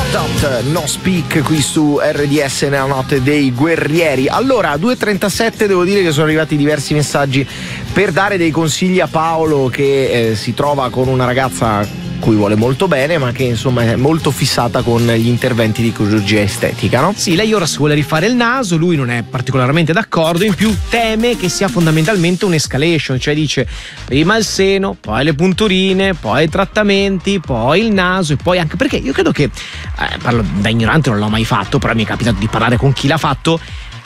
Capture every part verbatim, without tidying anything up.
Hot Hot No Speak qui su R D S nella notte dei guerrieri. Allora, due e trentasette, devo dire che sono arrivati diversi messaggi per dare dei consigli a Paolo che eh, si trova con una ragazza cui vuole molto bene, ma che insomma è molto fissata con gli interventi di chirurgia estetica, no? Sì, lei ora si vuole rifare il naso, lui non è particolarmente d'accordo, in più teme che sia fondamentalmente un'escalation, cioè dice prima il seno, poi le punturine, poi i trattamenti, poi il naso e poi anche perché io credo che, eh, parlo da ignorante, non l'ho mai fatto, però mi è capitato di parlare con chi l'ha fatto.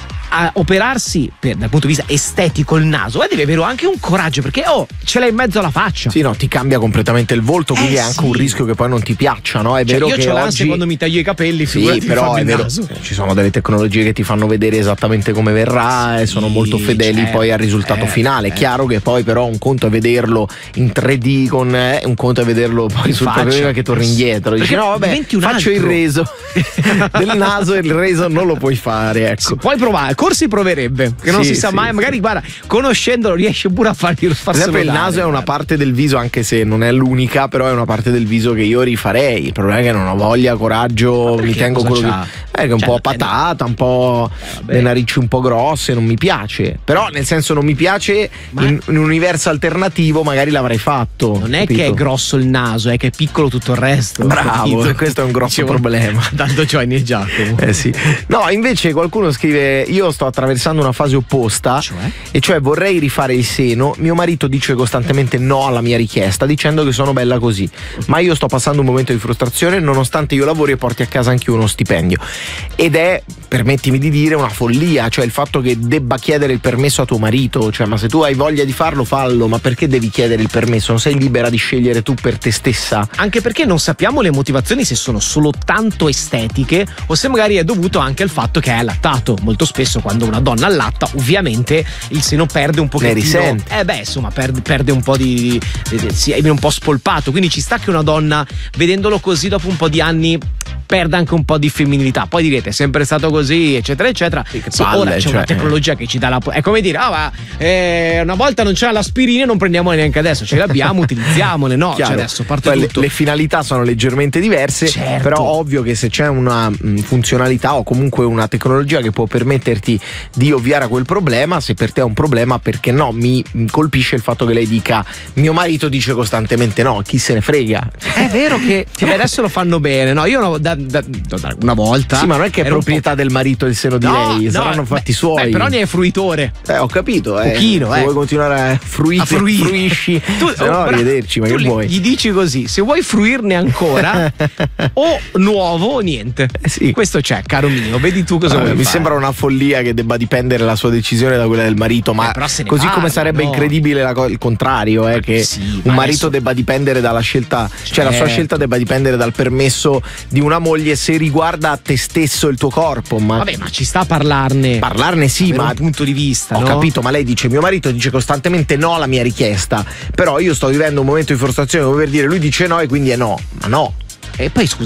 A operarsi per, dal punto di vista estetico il naso, eh, deve avere anche un coraggio, perché oh, ce l'hai in mezzo alla faccia. Sì, no, ti cambia completamente il volto, quindi eh, è anche sì. un rischio che poi non ti piaccia, no? È cioè, vero io che c'ho oggi l'ansia quando mi taglio i capelli, sì, però è vero, naso. Ci sono delle tecnologie che ti fanno vedere esattamente come verrà sì, e sono molto fedeli certo, poi al risultato eh, finale. È eh. chiaro che poi però un conto è vederlo in tre D con eh, un conto è vederlo poi in sul problema che torni indietro. Dici no, vabbè, faccio il reso del naso e il reso non lo puoi fare, ecco. Sì, puoi provare, corsi proverebbe. Che non sì, si sa sì, mai, sì. magari guarda, conoscendolo riesce pure a fargli farselo. Per esempio, il naso dare, è una guarda. parte del viso, anche se non è l'unica, però è una parte del viso che io rifarei. Il problema è che non ho voglia, coraggio, mi tengo quello c'ha? che. Eh, che è un cioè, po' patata, un po' eh, le narici un po' grosse, non mi piace. Però, nel senso, non mi piace ma... in, in un universo alternativo, magari l'avrei fatto. Non è capito? che è grosso il naso, è che è piccolo tutto il resto. Bravo, capito? Questo è un grosso Dicevo, problema. Tanto ciò è inneggiato. Eh sì. No, invece qualcuno scrive: io sto attraversando una fase opposta, cioè? e cioè vorrei rifare il seno. Mio marito dice costantemente no alla mia richiesta, dicendo che sono bella così, ma io sto passando un momento di frustrazione nonostante io lavori e porti a casa anche uno stipendio, ed è, permettimi di dire, una follia, cioè il fatto che debba chiedere il permesso a tuo marito. Cioè, ma se tu hai voglia di farlo, fallo, ma perché devi chiedere il permesso? Non sei libera di scegliere tu per te stessa? Anche perché non sappiamo le motivazioni, se sono solo tanto estetiche o se magari è dovuto anche al fatto che è allattato. Molto spesso quando una donna allatta, ovviamente il seno perde un pochettino. Ne risente. Eh beh, insomma, perde, perde un po' di, di, di si è un po' spolpato, quindi ci sta che una donna, vedendolo così dopo un po' di anni, perda anche un po' di femminilità. Poi direte, è sempre stato così, eccetera eccetera. Sì, sì, palle, ora c'è cioè, una tecnologia che ci dà la, è come dire, ah, ma eh, una volta non c'era l'aspirina e non prendiamola neanche adesso, ce l'abbiamo, utilizziamole, no? Cioè adesso parte poi tutto. Le, le finalità sono leggermente diverse, certo. Però ovvio che se c'è una mh, funzionalità o comunque una tecnologia che può permetterti di ovviare a quel problema, se per te è un problema, perché no? Mi colpisce il fatto che lei dica mio marito dice costantemente no, chi se ne frega. È vero che vabbè, adesso lo fanno bene, no? Io no, da, da, da, una volta sì, ma non è che è proprietà del marito il seno di no, lei, no, saranno fatti beh, suoi. Beh, però ne è fruitore. Eh, ho capito, eh. Pochino, se eh. vuoi continuare a fruire, a fruire. fruisci, tu, se no oh, arrivederci, ma tu che gli, vuoi? Gli dici così, se vuoi fruirne ancora o nuovo o niente. Eh sì. Questo c'è, caro mio, vedi tu cosa ah, vuoi mi fare. sembra una follia che debba dipendere la sua decisione da quella del marito, ma eh, così parla, come sarebbe no. incredibile la, il contrario, eh, che sì, un marito adesso... debba dipendere dalla scelta, certo. cioè la sua scelta debba dipendere dal permesso di una moglie se riguarda a te stesso, il tuo corpo. Ma vabbè, ma ci sta a parlarne. Parlarne sì, ma un punto di vista. Ho no? capito, ma lei dice mio marito dice costantemente no alla mia richiesta, però io sto vivendo un momento di frustrazione come per dire lui dice no e quindi è no, ma no. E poi scusa,